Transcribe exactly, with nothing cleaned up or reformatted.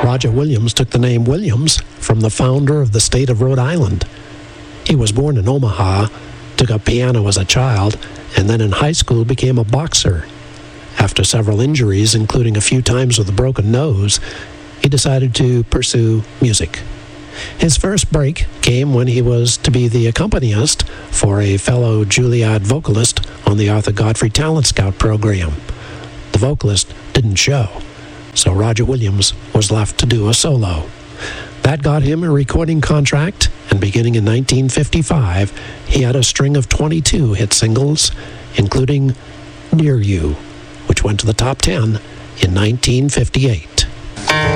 Roger Williams took the name Williams from the founder of the state of Rhode Island. He was born in Omaha, took up piano as a child, and then in high school became a boxer. After several injuries, including a few times with a broken nose, he decided to pursue music. His first break came when he was to be the accompanist for a fellow Juilliard vocalist on the Arthur Godfrey Talent Scout program. The vocalist didn't show, so Roger Williams was left to do a solo. That got him a recording contract, and beginning in nineteen fifty-five, he had a string of twenty-two hit singles, including Near You, which went to the top ten in nineteen fifty-eight.